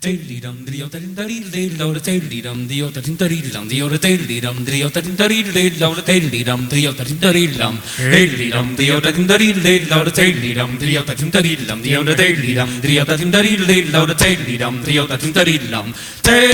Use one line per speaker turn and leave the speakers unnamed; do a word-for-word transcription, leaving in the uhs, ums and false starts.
Dum dio da da dee dee lo da dee dum dio da da dee dum dio da dee dum dio da da dee dee lo da dee dum dio da da dee dum dee dum dio da da dee dee lo da dee dum dio da da dee dum dio da dee dum dio da da dee dee lo da dee dum dio da da dee dum dee